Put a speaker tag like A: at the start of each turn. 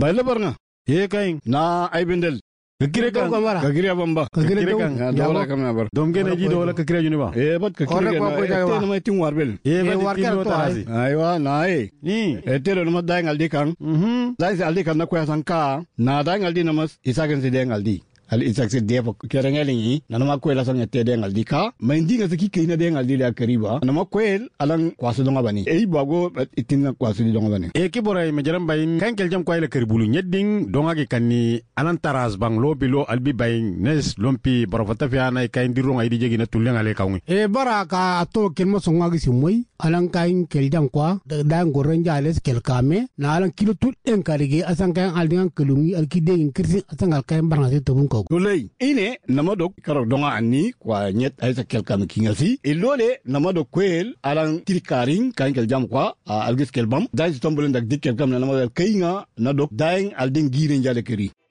A: Baila barnga.
B: Ye kain.
A: Na ay bindel.
B: Kakire kan.
A: Kakire bamba.
B: Kakire
A: kan. Dola kami abar.
B: Domge na ji dola kakire juni ba.
A: Bat kakire kan. Ete nama ting warbel.
B: Bat ting tarasi.
A: Aywa nae. Ete nama daing aldi kan. Daing aldi kan na kuya sangka. Na daing aldi namas isakan si daing aldi. Al isak se dia kira ngelingi na nama kwela sang ete de ngal dika maindi nga saki kina de ngal dila kariba nama kwel alang kwasu donga bani e bago itin kwasu di donga bani
B: e ki boray me jaram bayin kan kel jam kwela karibulu nyedding donga gi kanni alan taras bang lo bilo albi bayin nes lompi barafata fi ana kay ndiro ngai di jegi na tulle ngale kawni
C: e baraka to kel mo songa gi simoy alan kain kel jam kwa da ngorenja les kel kame na alan kilo tul en karige asan kan aldingan kelungi alkide in kirsi asan al kain barnase to bun
A: Lolei ine namadok karok donga ani kwa nyet aisa kelkam kingasi ilole namadok kwel alang tirikaring kain kel jam kwa algis kelbam dain tombolen dak dik kelkam na namadok kainga nadok dain alding giren jale keri